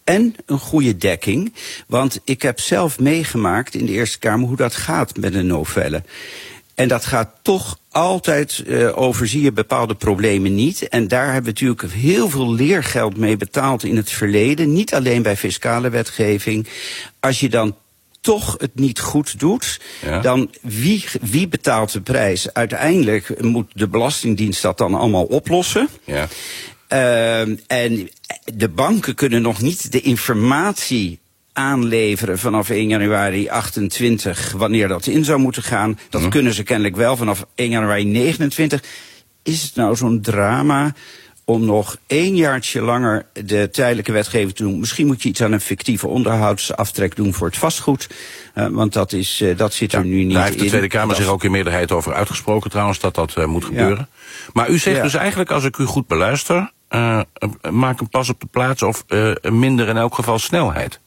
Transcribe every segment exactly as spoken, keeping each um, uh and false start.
en een goede dekking. Want ik heb zelf meegemaakt in de Eerste Kamer hoe dat gaat met een novelle. En dat gaat toch altijd uh, overzie je bepaalde problemen niet. En daar hebben we natuurlijk heel veel leergeld mee betaald in het verleden. Niet alleen bij fiscale wetgeving. Als je dan toch het niet goed doet, ja. dan wie, wie betaalt de prijs? Uiteindelijk moet de Belastingdienst dat dan allemaal oplossen. Ja. Uh, en de banken kunnen nog niet de informatie aanleveren vanaf één januari achtentwintig, wanneer dat in zou moeten gaan. Dat mm. kunnen ze kennelijk wel vanaf één januari negenentwintig. Is het nou zo'n drama om nog één jaartje langer de tijdelijke wetgeving te doen? Misschien moet je iets aan een fictieve onderhoudsaftrek doen voor het vastgoed. Uh, want dat, is, uh, dat zit er ja, nu niet in. Daar heeft de Tweede Kamer zich ook in meerderheid over uitgesproken trouwens, dat dat uh, moet gebeuren. Ja. Maar u zegt ja. dus eigenlijk, als ik u goed beluister, uh, maak een pas op de plaats of uh, minder in elk geval snelheid.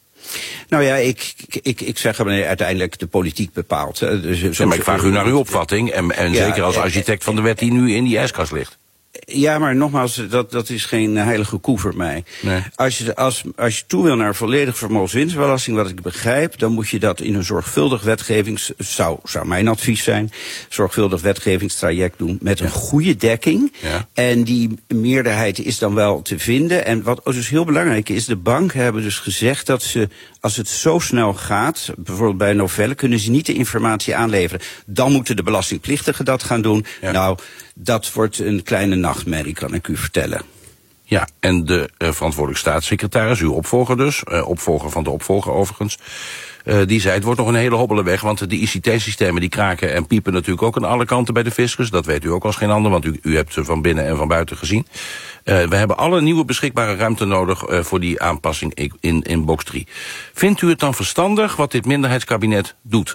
Nou ja, ik, ik, ik zeg maar uiteindelijk de politiek bepaalt. Dus, ja, maar ik vraag u naar uw opvatting. En, en ja, zeker als architect van de wet die nu in die ijskast ligt. Ja, maar nogmaals, dat, dat is geen heilige koe voor mij. Nee. Als je, als, als je toe wil naar volledig vermogenswinstbelasting, wat ik begrijp, dan moet je dat in een zorgvuldig wetgevings... zou, zou mijn advies zijn, zorgvuldig wetgevingstraject doen met ja. een goede dekking. Ja. En die meerderheid is dan wel te vinden. En wat dus heel belangrijk is, de banken hebben dus gezegd dat ze, als het zo snel gaat, bijvoorbeeld bij een novelle, kunnen ze niet de informatie aanleveren. Dan moeten de belastingplichtigen dat gaan doen. Ja. Nou, dat wordt een kleine nachtmerrie, kan ik u vertellen. Ja, en de uh, verantwoordelijk staatssecretaris, uw opvolger dus, uh, opvolger van de opvolger overigens, uh, die zei het wordt nog een hele hobbele weg, want de I C T-systemen die kraken en piepen natuurlijk ook aan alle kanten bij de fiscus. Dat weet u ook als geen ander, want u, u hebt ze van binnen en van buiten gezien. Uh, we hebben alle nieuwe beschikbare ruimte nodig uh, voor die aanpassing in, in box drie. Vindt u het dan verstandig wat dit minderheidskabinet doet?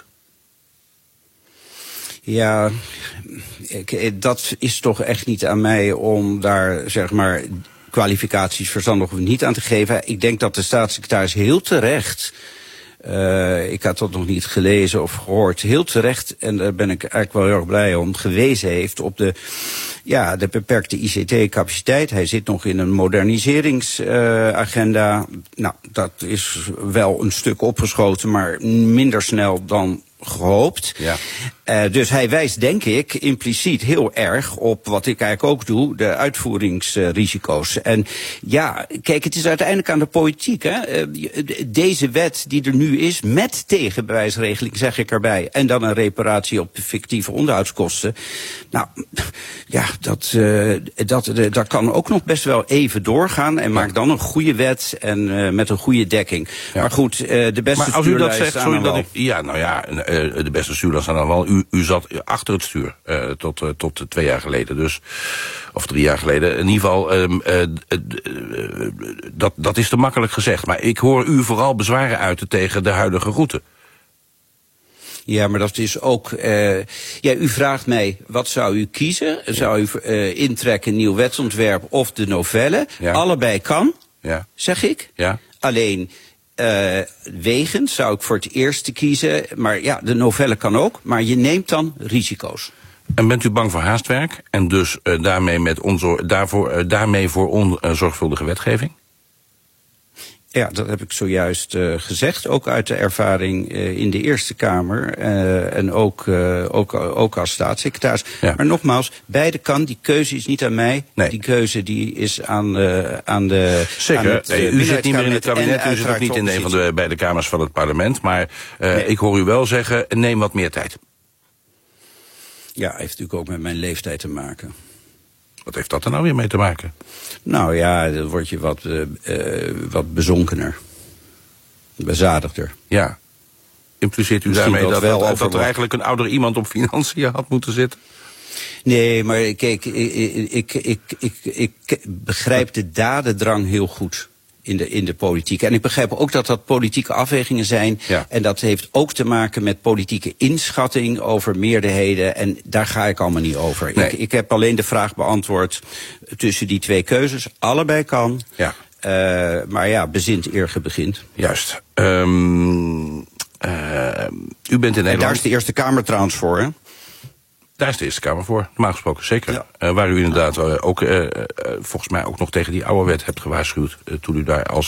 Ja, ik, dat is toch echt niet aan mij om daar, zeg maar, kwalificaties verstandig of niet aan te geven. Ik denk dat de staatssecretaris heel terecht, uh, ik had dat nog niet gelezen of gehoord, heel terecht, en daar ben ik eigenlijk wel heel erg blij om, gewezen heeft op de, ja, de beperkte I C T-capaciteit. Hij zit nog in een moderniseringsagenda. Uh, nou, dat is wel een stuk opgeschoten, maar minder snel dan gehoopt. Ja. Uh, dus hij wijst, denk ik, impliciet heel erg op wat ik eigenlijk ook doe, de uitvoeringsrisico's. En ja, kijk, het is uiteindelijk aan de politiek, hè. Uh, deze wet die er nu is, met tegenbewijsregeling, zeg ik erbij, en dan een reparatie op fictieve onderhoudskosten. Nou, ja, dat, uh, dat, uh, dat kan ook nog best wel even doorgaan. En maak dan een goede wet en uh, met een goede dekking. Ja. Maar goed, uh, de beste maar als u dat zegt, sorry dat ik, ja, nou ja, uh, de beste stuurlui staan dan wel. U, u zat achter het stuur uh, tot, uh, tot twee jaar geleden, dus, of drie jaar geleden. In ieder geval, um, uh, uh, uh, dat, dat is te makkelijk gezegd. Maar ik hoor u vooral bezwaren uiten tegen de huidige route. Ja, maar dat is ook, uh, ja, u vraagt mij, wat zou u kiezen? Zou u uh, intrekken, nieuw wetsontwerp of de novelle? Ja. Allebei kan, ja. zeg ik. Ja. Alleen, uh, wegend zou ik voor het eerste kiezen. Maar ja, de novelle kan ook, maar je neemt dan risico's. En bent u bang voor haastwerk? En dus uh, daarmee, met onzor- daarvoor, uh, daarmee voor onzorgvuldige wetgeving? Ja, dat heb ik zojuist uh, gezegd, ook uit de ervaring uh, in de Eerste Kamer uh, en ook, uh, ook, ook als staatssecretaris. Ja. Maar nogmaals, beide kan, die keuze is niet aan mij, nee. Die keuze die is aan, uh, aan de... Zeker, aan het, uh, u zit niet meer in het kabinet, u zit ook niet in een van de beide kamers van het parlement, maar uh, nee. ik hoor u wel zeggen, neem wat meer tijd. Ja, heeft natuurlijk ook met mijn leeftijd te maken. Wat heeft dat er nou weer mee te maken? Nou ja, dan word je wat, uh, uh, wat bezonkener. Bezadigder. Ja. Impliceert u Misschien daarmee dat, wel dat, dat er eigenlijk een ouder iemand op financiën had moeten zitten? Nee, maar kijk, ik, ik, ik, ik, ik begrijp de dadendrang heel goed. In de, in de politiek. En ik begrijp ook dat dat politieke afwegingen zijn. Ja. En dat heeft ook te maken met politieke inschatting over meerderheden. En daar ga ik allemaal niet over. Nee. Ik, ik heb alleen de vraag beantwoord tussen die twee keuzes. Allebei kan. Ja. Uh, maar ja, bezint eer ge begint. Juist. Um, uh, u bent in Nederland. En daar is de Eerste Kamer trouwens voor, hè? Daar is de Eerste Kamer voor, normaal gesproken zeker. Ja. Uh, waar u inderdaad uh, ook, uh, uh, volgens mij ook nog tegen die oude wet hebt gewaarschuwd. Uh, toen u daar als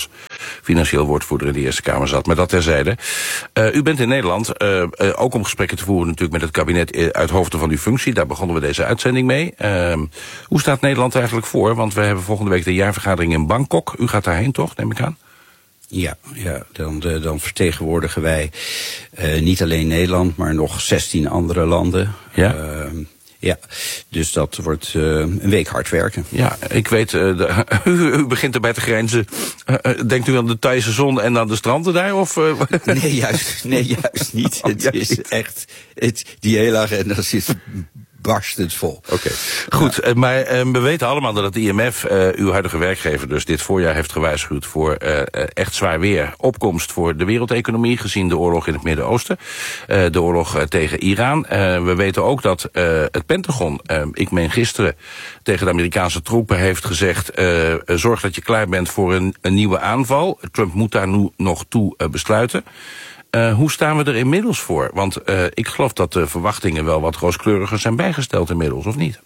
financieel woordvoerder in de Eerste Kamer zat. Maar dat terzijde. Uh, u bent in Nederland, uh, uh, ook om gesprekken te voeren natuurlijk met het kabinet uit hoofde van uw functie. Daar begonnen we deze uitzending mee. Uh, hoe staat Nederland eigenlijk voor? Want we hebben volgende week de jaarvergadering in Bangkok. U gaat daarheen toch, neem ik aan? Ja, ja dan, de, dan vertegenwoordigen wij uh, niet alleen Nederland, maar nog zestien andere landen. Ja. Uh, Ja, dus dat wordt uh, een week hard werken. Ja, ik weet, uh, de, u, u begint erbij te grijnzen. Uh, uh, denkt u aan de Thaise zon en aan de stranden daar? Of, uh? Nee, juist, nee, juist niet. Oh, het juist is niet. echt, het, die hele agenda zit barstend vol. Oké, okay. Goed. Ja. Maar uh, we weten allemaal dat het I M F, uh, uw huidige werkgever, dus dit voorjaar heeft gewaarschuwd voor uh, echt zwaar weer. Opkomst voor de wereldeconomie, gezien de oorlog in het Midden-Oosten. Uh, de oorlog uh, tegen Iran. Uh, we weten ook dat uh, het Pentagon, uh, ik meen gisteren, tegen de Amerikaanse troepen heeft gezegd, uh, zorg dat je klaar bent voor een, een nieuwe aanval. Trump moet daar nu nog toe uh, besluiten. Uh, hoe staan we er inmiddels voor? Want uh, ik geloof dat de verwachtingen wel wat rooskleuriger zijn bijgesteld inmiddels, of niet?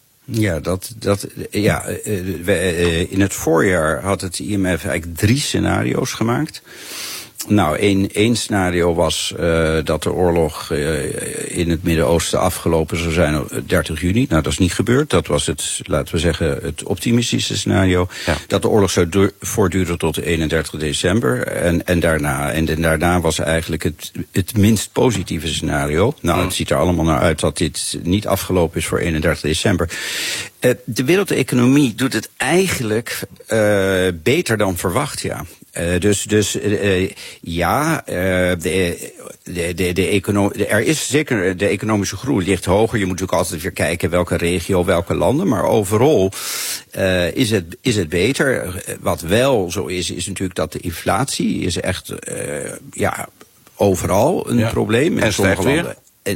Ja, dat, dat, ja uh, we, uh, in het voorjaar had het I M F eigenlijk drie scenario's gemaakt. Nou, één, één scenario was uh, dat de oorlog uh, in het Midden-Oosten afgelopen zou zijn op dertig juni. Nou, dat is niet gebeurd. Dat was het, laten we zeggen, het optimistische scenario. Ja. Dat de oorlog zou du- voortduren tot eenendertig december. En, en, daarna, en, en daarna was eigenlijk het, het minst positieve scenario. Nou, het ziet er allemaal naar uit dat dit niet afgelopen is voor eenendertig december. Uh, de wereldeconomie doet het eigenlijk uh, beter dan verwacht, ja. Uh, dus dus uh, ja, uh, de, de, de, de econo- de, er is zeker, de economische groei ligt hoger. Je moet natuurlijk altijd weer kijken welke regio, welke landen. Maar overal uh, is, het, is het beter. Wat wel zo is, is natuurlijk dat de inflatie is echt uh, ja, overal een ja. probleem. En stijgt weer.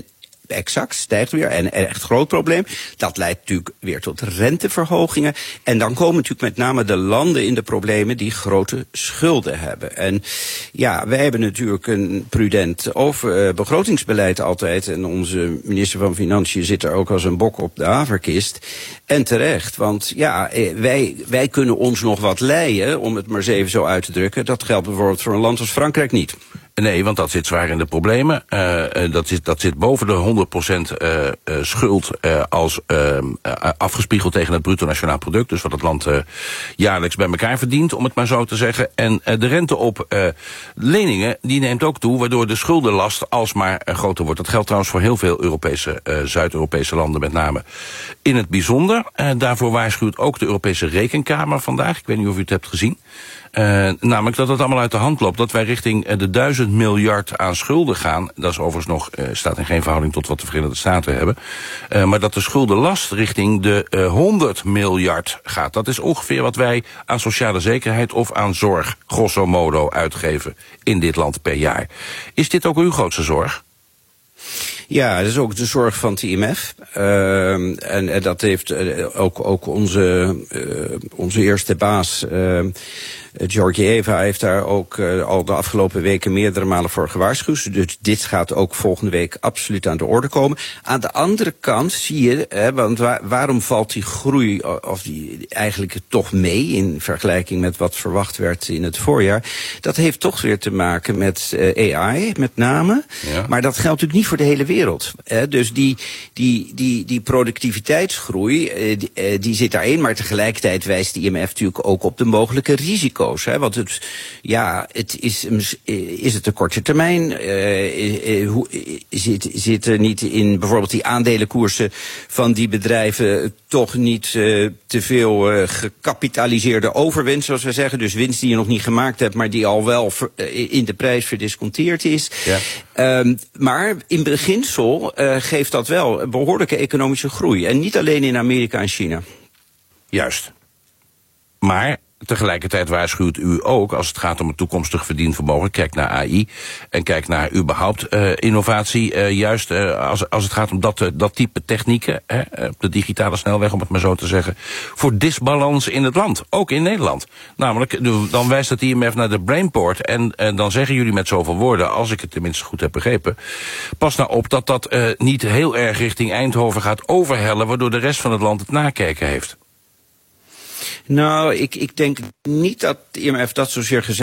Exact, stijgt weer. En een echt groot probleem. Dat leidt natuurlijk weer tot renteverhogingen. En dan komen natuurlijk met name de landen in de problemen die grote schulden hebben. En ja, wij hebben natuurlijk een prudent over, uh, begrotingsbeleid altijd. En onze minister van Financiën zit er ook als een bok op de haverkist. En terecht, want ja, wij, wij kunnen ons nog wat leien, om het maar eens even zo uit te drukken. Dat geldt bijvoorbeeld voor een land als Frankrijk niet. Nee, want dat zit zwaar in de problemen. Uh, dat, zit, dat zit boven de honderd procent uh, uh, schuld uh, als uh, afgespiegeld tegen het bruto nationaal product. Dus wat het land uh, jaarlijks bij elkaar verdient, om het maar zo te zeggen. En uh, de rente op uh, leningen, die neemt ook toe, waardoor de schuldenlast alsmaar uh, groter wordt. Dat geldt trouwens voor heel veel Europese, uh, Zuid-Europese landen met name in het bijzonder. Uh, daarvoor waarschuwt ook de Europese Rekenkamer vandaag. Ik weet niet of u het hebt gezien. Uh, namelijk dat het allemaal uit de hand loopt. Dat wij richting uh, de duizend miljard aan schulden gaan. Dat is overigens nog, uh, staat in geen verhouding tot wat de Verenigde Staten hebben. Uh, maar dat de schuldenlast richting de uh, honderd miljard gaat. Dat is ongeveer wat wij aan sociale zekerheid of aan zorg, grosso modo, uitgeven in dit land per jaar. Is dit ook uw grootste zorg? Ja, dat is ook de zorg van het I M F. Uh, en, en dat heeft uh, ook, ook onze, uh, onze eerste baas, uh, Georgieva, heeft daar ook uh, al de afgelopen weken meerdere malen voor gewaarschuwd. Dus dit gaat ook volgende week absoluut aan de orde komen. Aan de andere kant zie je, hè, want waar, waarom valt die groei of die eigenlijk toch mee in vergelijking met wat verwacht werd in het voorjaar? Dat heeft toch weer te maken met uh, A I, met name. Ja. Maar dat geldt natuurlijk niet voor de hele wereld. Hè. Dus die, die, die, die productiviteitsgroei, uh, die, uh, die zit daarin, maar tegelijkertijd wijst de I M F natuurlijk ook op de mogelijke risico's. Hè, want het, ja, het is, is het een korte termijn? Uh, uh, zit, zit er niet in bijvoorbeeld die aandelenkoersen van die bedrijven toch niet uh, te veel uh, gecapitaliseerde overwinst, zoals we zeggen? Dus winst die je nog niet gemaakt hebt, maar die al wel ver, uh, in de prijs verdisconteerd is. Ja. Um, maar in beginsel uh, geeft dat wel een behoorlijke economische groei. En niet alleen in Amerika en China. Juist. Maar tegelijkertijd waarschuwt u ook, als het gaat om het toekomstig verdienvermogen, kijk naar A I en kijk naar überhaupt uh, innovatie, uh, juist uh, als, als het gaat om dat, uh, dat type technieken, hè, op de digitale snelweg, om het maar zo te zeggen, voor disbalans in het land, ook in Nederland. Namelijk, dan wijst het I M F naar de Brainport en uh, dan zeggen jullie met zoveel woorden, als ik het tenminste goed heb begrepen, pas nou op dat dat uh, niet heel erg richting Eindhoven gaat overhellen, waardoor de rest van het land het nakijken heeft. Nou, ik, ik denk niet dat de I M F dat zozeer gezegd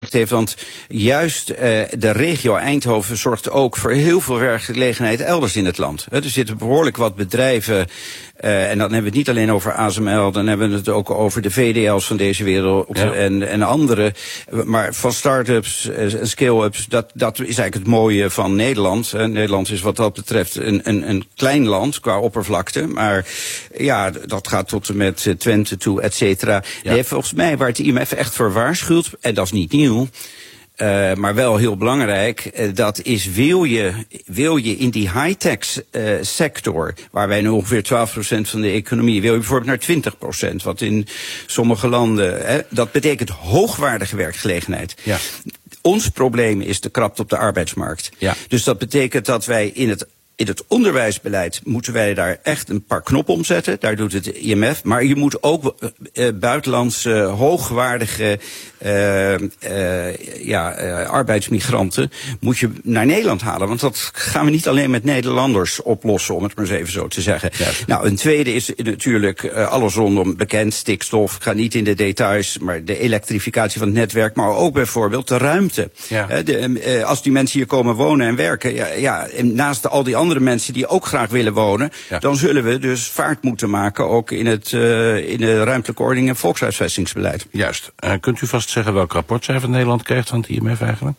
impact heeft. Want juist uh, de regio Eindhoven zorgt ook voor heel veel werkgelegenheid elders in het land. He, er zitten behoorlijk wat bedrijven. Uh, en dan hebben we het niet alleen over A S M L, dan hebben we het ook over de V D L's van deze wereld ja. en, en andere. Maar van start-ups en scale-ups, dat, dat is eigenlijk het mooie van Nederland. Uh, Nederland is wat dat betreft een, een, een klein land qua oppervlakte. Maar ja, dat gaat tot en met Twente toe, et cetera. Ja. Nee, volgens mij waar het I M F echt voor waarschuwt, en dat is niet nieuw. Uh, maar wel heel belangrijk, uh, dat is wil je, wil je in die high-tech uh, sector, waar wij nu ongeveer twaalf procent van de economie, wil je bijvoorbeeld naar twintig procent, wat in sommige landen, hè, dat betekent hoogwaardige werkgelegenheid. Ja. Ons probleem is de krapte op de arbeidsmarkt. Ja. Dus dat betekent dat wij in het In het onderwijsbeleid moeten wij daar echt een paar knoppen omzetten. Daar doet het I M F. Maar je moet ook uh, buitenlandse uh, hoogwaardige uh, uh, ja, uh, arbeidsmigranten moet je naar Nederland halen. Want dat gaan we niet alleen met Nederlanders oplossen, om het maar eens even zo te zeggen. Ja. Nou, een tweede is natuurlijk uh, alles rondom bekend, stikstof. Ik ga niet in de details, maar de elektrificatie van het netwerk. Maar ook bijvoorbeeld de ruimte. Ja. Uh, de, uh, als die mensen hier komen wonen en werken, ja, ja, en naast de, al die andere andere mensen die ook graag willen wonen, ja. dan zullen we dus vaart moeten maken ook in het uh, in de ruimtelijke ordening en volkshuisvestingsbeleid. Juist. Uh, kunt u vast zeggen welk rapportcijfer Nederland krijgt van het I M F eigenlijk?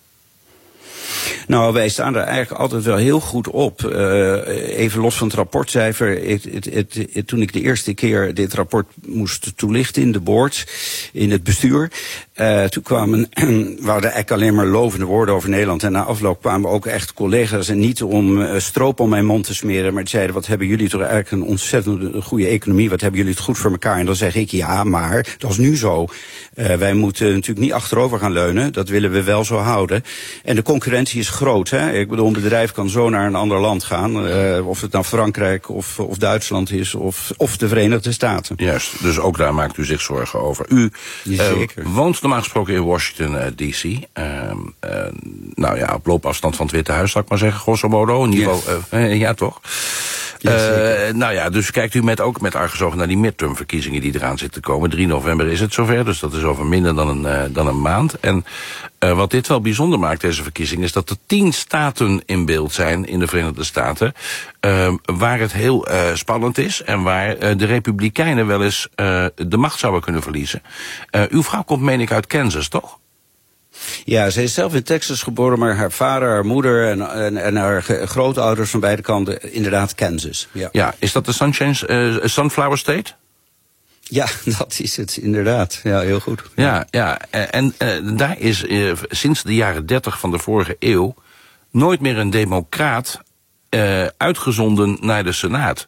Nou, wij staan er eigenlijk altijd wel heel goed op. Uh, even los van het rapportcijfer. Het, het, het, het, toen ik de eerste keer dit rapport moest toelichten in de board, in het bestuur, uh, toen kwamen, we hadden eigenlijk alleen maar lovende woorden over Nederland. En na afloop kwamen ook echt collega's, en niet om uh, stroop om mijn mond te smeren, maar die zeiden, wat hebben jullie toch eigenlijk een ontzettend goede economie, wat hebben jullie het goed voor elkaar? En dan zeg ik, ja, maar dat is nu zo. Uh, wij moeten natuurlijk niet achterover gaan leunen, dat willen we wel zo houden. En de concurrentie is groot, hè. Ik bedoel, een bedrijf kan zo naar een ander land gaan, uh, of het nou Frankrijk of, of Duitsland is, of, of de Verenigde Staten. Juist, dus ook daar maakt u zich zorgen over. U uh, woont normaal gesproken in Washington, uh, D C. Uh, uh, nou ja, op loopafstand van het Witte Huis, zal ik maar zeggen, grosso modo. In ieder geval, uh, uh, ja, toch? Ja, uh, nou ja, dus kijkt u met, ook met argusogen naar die midtermverkiezingen die eraan zitten te komen. drie november is het zover, dus dat is over minder dan een, uh, dan een maand. En uh, wat dit wel bijzonder maakt, deze verkiezing, is dat er tien staten in beeld zijn in de Verenigde Staten, uh, waar het heel uh, spannend is en waar uh, de Republikeinen wel eens uh, de macht zouden kunnen verliezen. Uh, uw vrouw komt, meen ik, uit Kansas, toch? Ja, ze is zelf in Texas geboren, maar haar vader, haar moeder en, en, en haar grootouders van beide kanten inderdaad Kansas. Ja, ja, is dat de Sunshine, uh, Sunflower State? Ja, dat is het inderdaad. Ja, heel goed. Ja, ja. En uh, daar is uh, sinds de jaren dertig van de vorige eeuw nooit meer een democraat uh, uitgezonden naar de Senaat.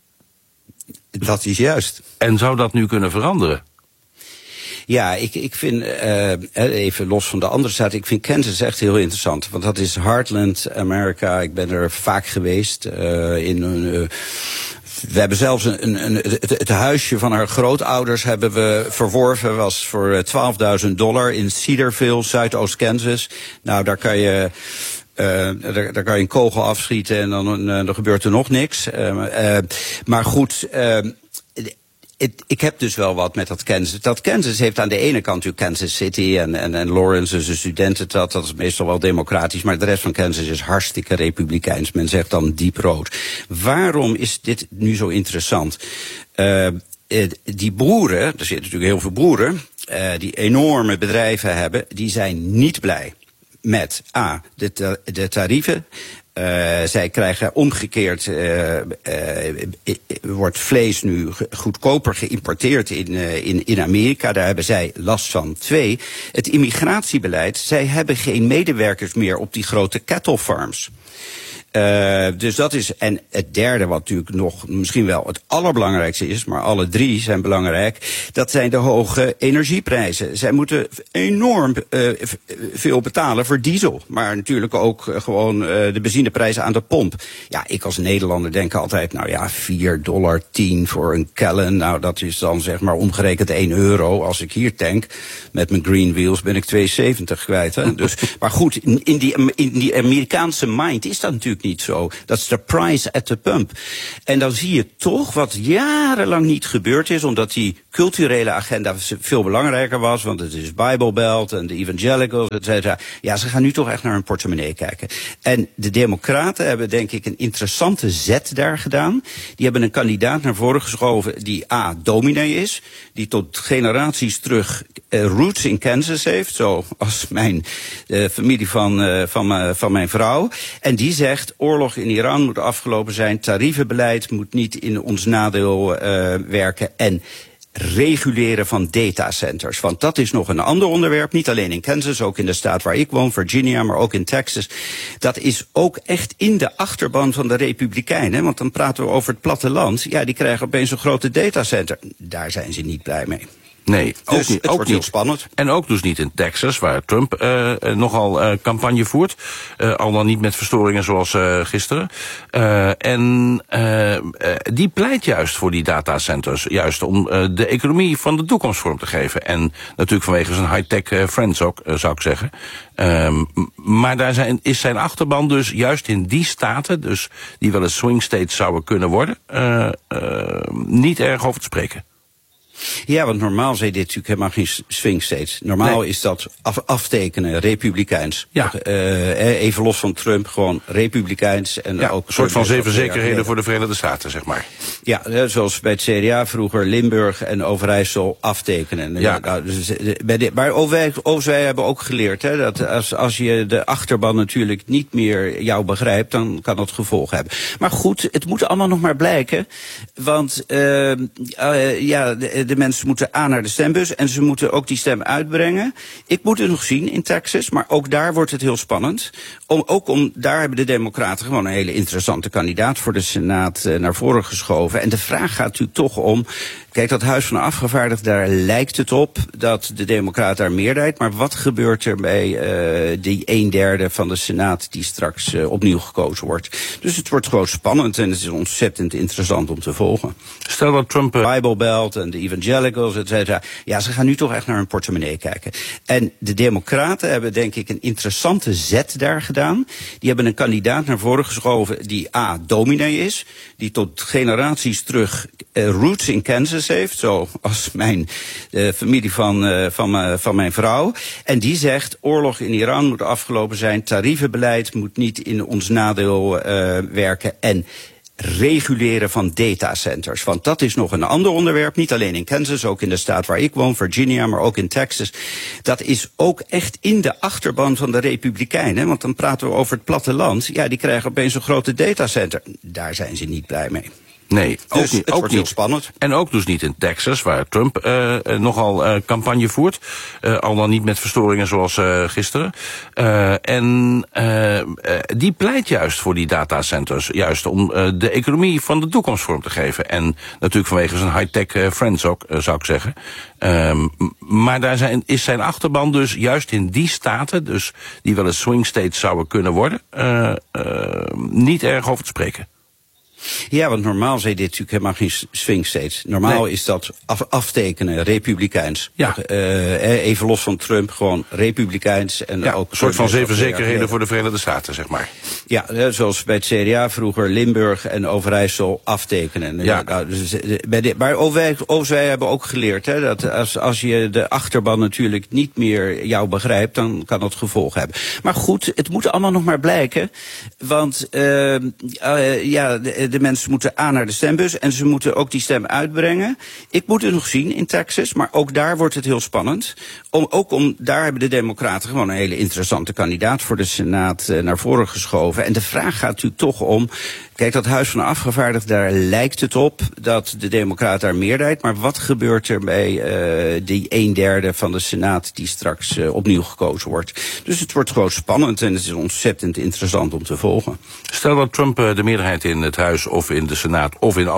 Dat is juist. En zou dat nu kunnen veranderen? Ja, ik, ik vind, uh, even los van de andere staten, ik vind Kansas echt heel interessant. Want dat is Heartland America. Ik ben er vaak geweest. Uh, in een, uh, we hebben zelfs een, een, een, het, het huisje van haar grootouders hebben we verworven. Was voor twaalfduizend dollar in Cedarville, Zuidoost-Kansas. Nou, daar kan je... Uh, daar, daar kan je een kogel afschieten en dan, uh, dan gebeurt er nog niks. Uh, uh, maar goed... Uh, Het, ik heb dus wel wat met dat Kansas. Dat Kansas heeft aan de ene kant natuurlijk Kansas City en, en, en Lawrence, dus de studentenstad, dat is meestal wel democratisch, maar de rest van Kansas is hartstikke republikeins. Men zegt dan diep rood. Waarom is dit nu zo interessant? Uh, die boeren, er zitten natuurlijk heel veel boeren, uh, die enorme bedrijven hebben, die zijn niet blij met A, de, ta- de tarieven. Uh, zij krijgen omgekeerd, uh, uh, uh, wordt vlees nu goedkoper geïmporteerd in, uh, in, in Amerika. Daar hebben zij last van. Twee, het immigratiebeleid. Zij hebben geen medewerkers meer op die grote cattle farms. Uh, dus dat is, en het derde wat natuurlijk nog misschien wel het allerbelangrijkste is, maar alle drie zijn belangrijk, dat zijn de hoge energieprijzen. Zij moeten enorm uh, veel betalen voor diesel, maar natuurlijk ook uh, gewoon uh, de benzineprijzen aan de pomp. Ja, ik als Nederlander denk altijd, nou ja, vier dollar tien voor een gallon, nou dat is dan zeg maar omgerekend één euro. Als ik hier tank met mijn green wheels ben ik twee zeventig kwijt. Hè? Dus, maar goed, in die, in die Amerikaanse mind is dat natuurlijk natuurlijk niet zo. Dat is de price at the pump. En dan zie je toch wat jarenlang niet gebeurd is, omdat die culturele agenda veel belangrijker was, want het is Bible Belt en de evangelicals, et cetera. Ja, ze gaan nu toch echt naar hun portemonnee kijken. En de Democraten hebben denk ik een interessante zet daar gedaan. Die hebben een kandidaat naar voren geschoven die A, dominee is, die tot generaties terug uh, roots in Kansas heeft, zoals mijn uh, familie van, uh, van, uh, van mijn vrouw. En die zegt, oorlog in Iran moet afgelopen zijn, tarievenbeleid moet niet in ons nadeel uh, werken en reguleren van datacenters. Want dat is nog een ander onderwerp, niet alleen in Kansas, ook in de staat waar ik woon, Virginia, maar ook in Texas. Dat is ook echt in de achterban van de Republikeinen, want dan praten we over het platteland. Ja, die krijgen opeens een grote datacenter. Daar zijn ze niet blij mee. Nee, ook dus niet. Het ook wordt niet. heel spannend. En ook dus niet in Texas, waar Trump uh, nogal uh, campagne voert. Uh, al dan niet met verstoringen zoals uh, gisteren. Uh, en uh, uh, die pleit juist voor die datacenters. Juist om uh, de economie van de toekomst vorm te geven. En natuurlijk vanwege zijn high-tech uh, friends ook, uh, zou ik zeggen. Um, maar daar zijn, is zijn achterban dus juist in die staten, dus die wel eens swing states zouden kunnen worden, uh, uh, niet erg over te spreken. Ja, want normaal zijn dit natuurlijk helemaal geen swing states. Normaal nee. is dat af, aftekenen, republikeins. Ja. Uh, even los van Trump, gewoon republikeins. En ja, ook een soort van zeven zekerheden voor de Verenigde Staten, zeg maar. Ja, zoals bij het C D A vroeger Limburg en Overijssel aftekenen. Ja. Nou, dus, bij de, maar overigens, wij hebben ook geleerd, hè, dat als, als je de achterban natuurlijk niet meer jou begrijpt, dan kan dat gevolgen hebben. Maar goed, het moet allemaal nog maar blijken. Want uh, uh, ja, de, de mensen moeten aan naar de stembus en ze moeten ook die stem uitbrengen. Ik moet het nog zien in Texas, maar ook daar wordt het heel spannend. Om, ook om, daar hebben de Democraten gewoon een hele interessante kandidaat voor de Senaat uh, naar voren geschoven. En de vraag gaat natuurlijk toch om, kijk, dat Huis van Afgevaardigden, daar lijkt het op dat de Democraten daar meerderheid, maar wat gebeurt er bij uh, die een derde van de Senaat die straks uh, opnieuw gekozen wordt? Dus het wordt gewoon spannend en het is ontzettend interessant om te volgen. Stel dat Trump Uh... Bible Belt en de evangelicals, et cetera. Ja, ze gaan nu toch echt naar hun portemonnee kijken. En de Democraten hebben denk ik een interessante zet daar gedaan. Die hebben een kandidaat naar voren geschoven die A, dominee is, die tot generaties terug uh, roots in Kansas heeft, zoals mijn uh, familie van, uh, van, uh, van mijn vrouw. En die zegt, oorlog in Iran moet afgelopen zijn, tarievenbeleid moet niet in ons nadeel uh, werken en reguleren van datacenters. Want dat is nog een ander onderwerp, niet alleen in Kansas, ook in de staat waar ik woon, Virginia, maar ook in Texas. Dat is ook echt in de achterban van de Republikeinen, want dan praten we over het platteland. Ja, die krijgen opeens een grote datacenter. Daar zijn ze niet blij mee. Nee, ook dus niet. Het ook wordt niet. heel spannend. En ook dus niet in Texas, waar Trump uh, nogal uh, campagne voert. Uh, al dan niet met verstoringen zoals uh, gisteren. Uh, en uh, uh, die pleit juist voor die datacenters. Juist om uh, de economie van de toekomst vorm te geven. En natuurlijk vanwege zijn high-tech uh, friends ook, uh, zou ik zeggen. Um, maar daar zijn, is zijn achterban dus juist in die staten, dus die wel eens swing states zouden kunnen worden, uh, uh, niet erg over te spreken. Ja, want normaal zijn dit natuurlijk helemaal geen swing states. Normaal nee. is dat af, aftekenen, republikeins. Ja. Uh, even los van Trump, gewoon republikeins. En ja, ook een soort van zeven zekerheden voor de Verenigde Staten, zeg maar. Ja, zoals bij het C D A vroeger Limburg en Overijssel aftekenen. Ja. Nou, dus, bij de, maar overigens, wij hebben ook geleerd, hè, dat als, als je de achterban natuurlijk niet meer jou begrijpt, dan kan dat gevolgen hebben. Maar goed, het moet allemaal nog maar blijken. Want uh, uh, ja, de, de mensen moeten aan naar de stembus en ze moeten ook die stem uitbrengen. Ik moet het nog zien in Texas, maar ook daar wordt het heel spannend. Om, ook om, daar hebben de Democraten gewoon een hele interessante kandidaat voor de Senaat uh, naar voren geschoven. En de vraag gaat natuurlijk toch om, kijk, dat Huis van Afgevaardigden, daar lijkt het op dat de Democraten daar meerderheid, maar wat gebeurt er bij uh, die een derde van de Senaat die straks uh, opnieuw gekozen wordt? Dus het wordt gewoon spannend en het is ontzettend interessant om te volgen. Stel dat Trump uh, de meerderheid in het Huis of in de Senaat of in